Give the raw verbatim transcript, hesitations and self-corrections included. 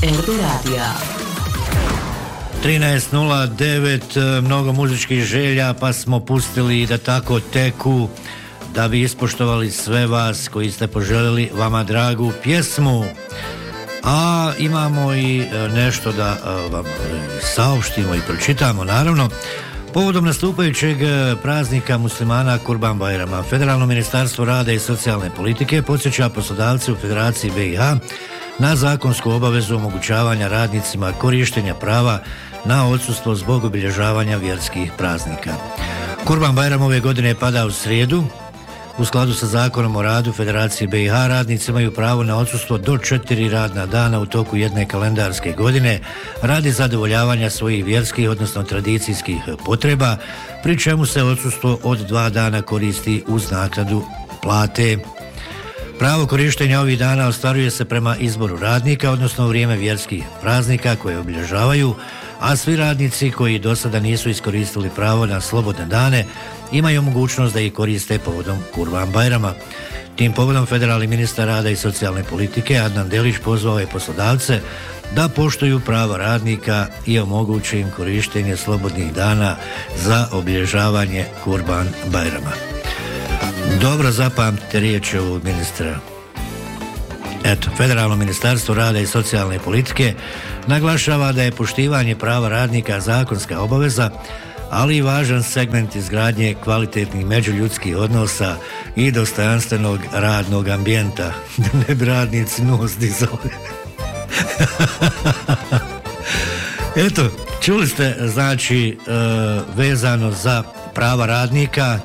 R D Radija. trinaest nula devet, mnogo muzičkih želja, pa smo pustili da tako teku, da bi ispoštovali sve vas koji ste poželjeli vama dragu pjesmu. A imamo i nešto da vam saopštimo i pročitamo, naravno. Povodom nastupajućeg praznika muslimana Kurban Bajrama, Federalno ministarstvo rada i socijalne politike podsjeća poslodavce u Federaciji B i H na zakonsku obavezu omogućavanja radnicima korištenja prava na odsustvo zbog obilježavanja vjerskih praznika. Kurban Bajram ove godine pada u srijedu. U skladu sa zakonom o radu Federacije B i H radnici imaju pravo na odsustvo do četiri radna dana u toku jedne kalendarske godine radi zadovoljavanja svojih vjerskih, odnosno tradicijskih potreba, pri čemu se odsustvo od dva dana koristi uz naknadu plate. Pravo korištenja ovih dana ostvaruje se prema izboru radnika, odnosno u vrijeme vjerskih praznika koje obilježavaju, a svi radnici koji do sada nisu iskoristili pravo na slobodne dane imaju mogućnost da ih koriste povodom Kurban Bajrama. Tim povodom federalni ministar rada i socijalne politike Adnan Delić pozvao je poslodavce da poštuju prava radnika i omoguće im korištenje slobodnih dana za obilježavanje Kurban Bajrama. Dobro zapamtite riječi ovog ministra. Eto, Federalno ministarstvo rada i socijalne politike naglašava da je poštivanje prava radnika zakonska obaveza, ali i važan segment izgradnje kvalitetnih međuljudskih odnosa i dostojanstvenog radnog ambijenta. Da ne bi radnici nos dizali. Eto, čuli ste, znači, vezano za prava radnika,